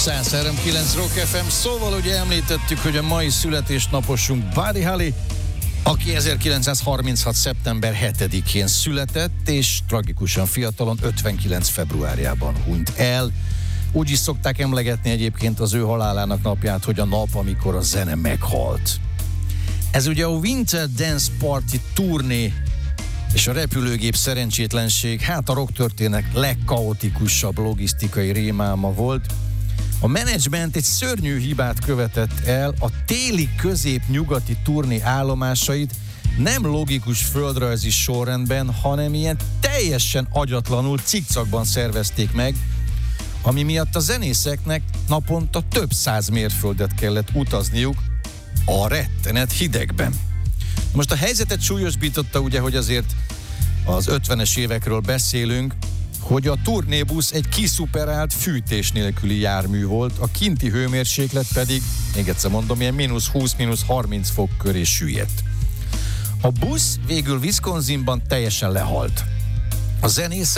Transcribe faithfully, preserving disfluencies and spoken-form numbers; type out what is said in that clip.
száz három kilenc Rock ef em. Szóval ugye említettük, hogy a mai születésnaposunk Buddy Holly, aki ezerkilencszázharminchat. szeptember hetedikén született, és tragikusan fiatalon, ötvenkilenc. februárjában hunyt el. Úgy is szokták emlegetni egyébként az ő halálának napját, hogy a nap, amikor a zene meghalt. Ez ugye a Winter Dance Party turné és a repülőgép szerencsétlenség, hát a rocktörténet legkaotikusabb logisztikai rémálma volt. A menedzsment egy szörnyű hibát követett el, a téli közép-nyugati turné állomásait nem logikus földrajzi sorrendben, hanem ilyen teljesen agyatlanul cikcakban szervezték meg, ami miatt a zenészeknek naponta több száz mérföldet kellett utazniuk a rettenet hidegben. Most a helyzetet súlyosbította ugye, hogy azért az ötvenes évekről beszélünk, hogy a turnébusz egy kiszuperált fűtés nélküli jármű volt, a kinti hőmérséklet pedig, még egyszer mondom, ilyen mínusz húsz, mínusz harminc fok köré süllyedt. A busz végül Wisconsinban teljesen lehalt. A zenészek